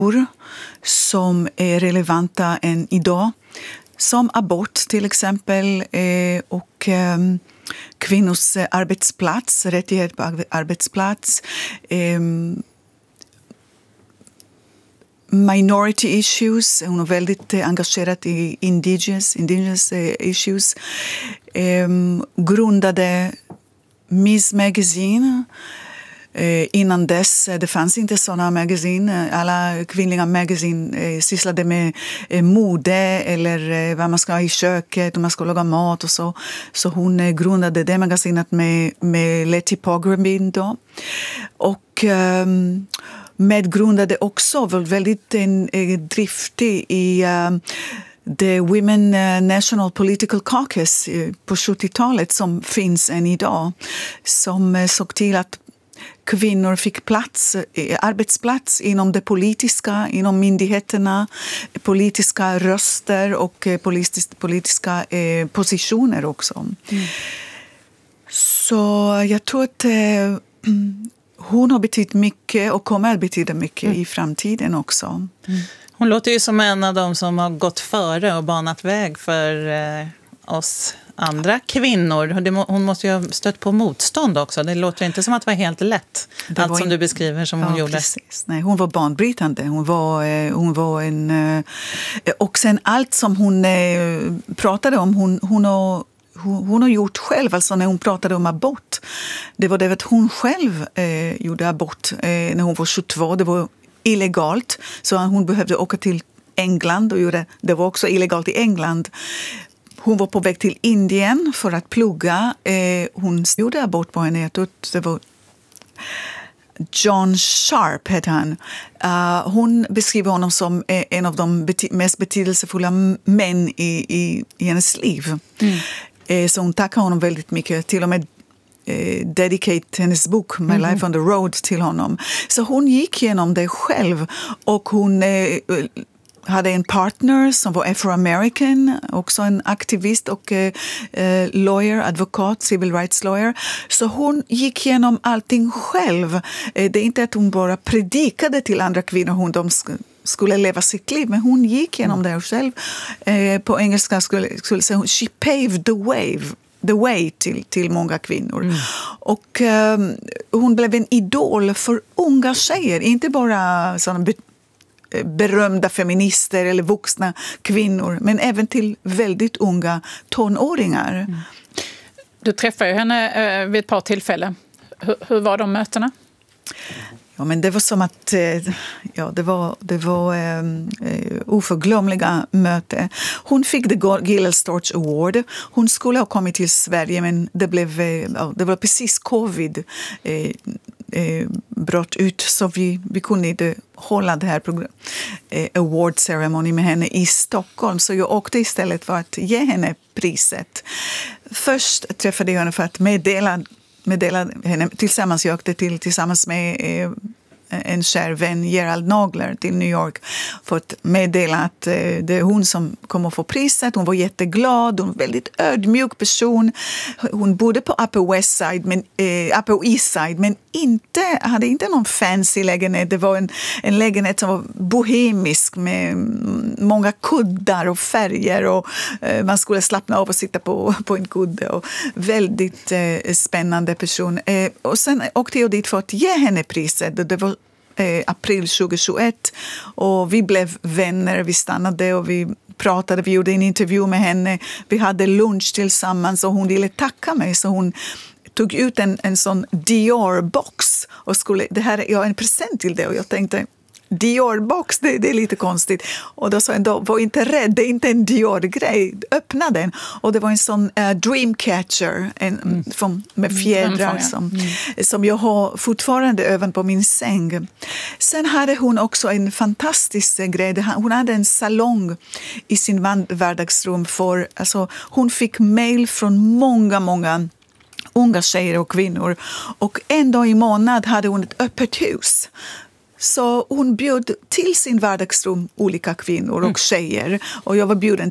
som är relevanta än idag. Som abort till exempel och kvinnors arbetsplats, rättighet på arbetsplats. Minority issues, hon är väldigt engagerad i indigenous issues. Grundade Ms. Magazine. Innan dess, det fanns inte sådana magasin. Alla kvinnliga magasin sysslade med mode eller vad man ska ha i köket och man ska laga mat och så. Så hon grundade det magasinet med Letty Pogrebin då. Och medgrundade också väldigt driftig i The Women National Political Caucus på 70-talet som finns än idag. Som såg till att kvinnor fick arbetsplats inom det politiska, inom myndigheterna, politiska röster och politiska positioner också. Så jag tror att hon har betytt mycket och kommer att betyda mycket i framtiden också. Hon låter ju som en av dem som har gått före och banat väg för oss andra kvinnor. Hon måste ju ha stött på motstånd också. Det låter inte som att det var helt lätt. Allt som du beskriver som hon gjorde. Precis. Nej, hon var banbrytande. Hon var en... Och sen allt som hon pratade om, hon har gjort själv. Alltså när hon pratade om abort. Det var det att hon själv gjorde abort när hon var 22. Det var illegalt. Så hon behövde åka till England och gjorde det var också illegalt i England. Hon var på väg till Indien för att plugga. Hon gjorde abort på henne. Det var John Sharp hette han. Hon beskriver honom som en av de mest betydelsefulla män i hennes liv. Så hon tackar honom väldigt mycket. Till och med dedicate hennes bok My Life on the Road till honom. Så hon gick igenom det själv och hon hade en partner som var afro-american, också en aktivist och lawyer, advokat, civil rights lawyer. Så hon gick igenom allting själv. Det är inte att hon bara predikade till andra kvinnor hur de skulle leva sitt liv, men hon gick igenom det själv. På engelska skulle säga she paved the way till många kvinnor. Och hon blev en idol för unga tjejer, inte bara sådana berömda feminister eller vuxna kvinnor, men även till väldigt unga tonåringar. Du träffade ju henne vid ett par tillfällen. Hur var de mötena? Ja, men det var som att det var oförglömliga möte. Hon fick The Gilles Storch Award. Hon skulle ha kommit till Sverige, men det var precis covid brott ut, så vi kunde inte hålla det här award ceremony med henne i Stockholm, så jag åkte istället för att ge henne priset. Först träffade jag henne för att meddela henne tillsammans. Jag åkte tillsammans med en kär vän, Gerald Nagler, till New York för att meddela att det är hon som kommer att få priset. Hon var jätteglad, hon var en väldigt ödmjuk person. Hon bodde på Upper East Side, men hade inte någon fancy lägenhet. Det var en lägenhet som var bohemisk med många kuddar och färger, och man skulle slappna av och sitta på en kudde. Och väldigt spännande person. Och sen åkte jag dit för att ge henne priset. Det var april 2021 och vi blev vänner, vi stannade och vi pratade, vi gjorde en intervju med henne, vi hade lunch tillsammans och hon ville tacka mig, så hon tog ut en sån Dior-box och det här är en present till det, och jag tänkte Dior-box, det är lite konstigt. Och då sa jag, var inte rädd, det är inte en Dior-grej. Öppna den. Och det var en sån Dreamcatcher med fjädrar som jag har fortfarande över på min säng. Sen hade hon också en fantastisk grej. Hon hade en salong i sin vardagsrum hon fick mejl från många unga tjejer och kvinnor. Och en dag i månad hade hon ett öppet hus. Så hon bjöd till sin vardagsrum olika kvinnor och tjejer. Och jag var bjuden